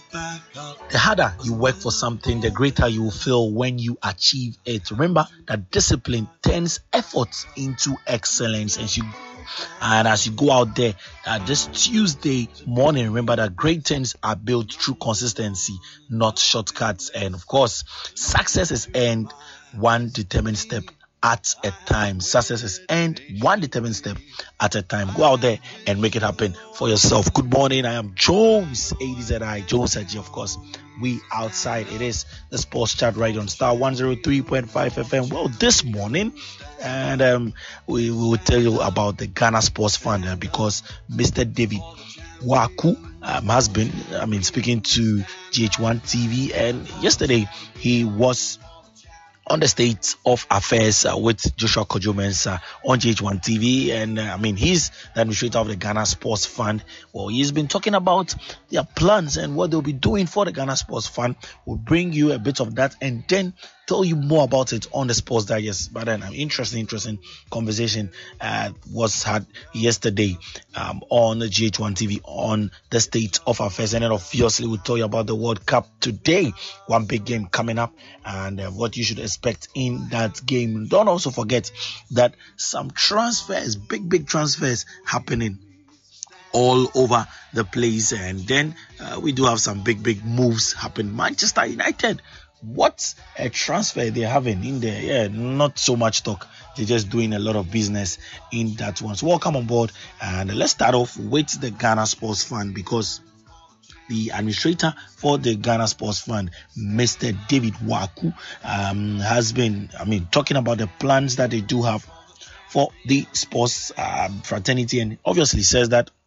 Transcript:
The harder you work for something, the greater you will feel when you achieve it. Remember that discipline turns efforts into excellence. And as you go out there this Tuesday morning, remember that great things are built through consistency, not shortcuts. And of course, success is earned one determined step at a time. Success is earned one determined step at a time. Go out there and make it happen for yourself. Good morning. I am Jones, ADZI, Jones Aji, of course. We outside. It is the Sports Chat right on Star 103.5 FM. Well, this morning, and we will tell you about the Ghana Sports Fund because Mr. David Waku has been, speaking to GH1 TV, and yesterday he was on the state of affairs with Joshua Kojo-Mensah on GH1 TV, and he's the administrator of the Ghana Sports Fund. Well, he's been talking about their plans and what they'll be doing for the Ghana Sports Fund. We'll bring you a bit of that and then tell you more about it on the Sports Digest. But then, interesting conversation was had yesterday on the GH1 TV on the state of affairs, and then obviously we'll tell you about the World Cup today. One big game coming up, and what you should expect in that game. Don't also forget that some transfers, big transfers happening all over the place, and then we do have some big moves happen. Manchester United, what a transfer they're having in there. Yeah, not so much talk. They're just doing a lot of business in that one. So welcome on board, and let's start off with the Ghana Sports Fund, because the administrator for the Ghana Sports Fund, Mr. David Waku, has been, talking about the plans that they do have for the sports fraternity, and obviously says that